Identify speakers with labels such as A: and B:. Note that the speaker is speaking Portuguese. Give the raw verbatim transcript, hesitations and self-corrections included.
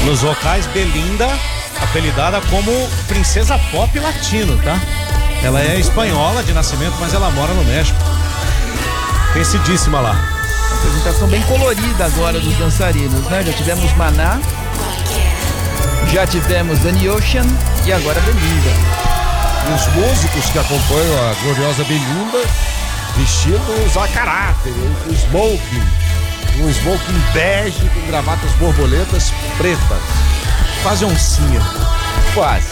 A: Nos vocais, Belinda, apelidada como Princesa Pop Latino, tá? Ela é espanhola de nascimento, mas ela mora no México. Conhecidíssima lá.
B: Apresentação bem colorida agora dos dançarinos, né? Já tivemos Maná, já tivemos Danny Ocean e agora Belinda.
C: E os músicos que acompanham a gloriosa Belinda vestidos a caráter, um smoking, um smoking bege com gravatas borboletas pretas.
A: Quase oncinha.
C: Quase.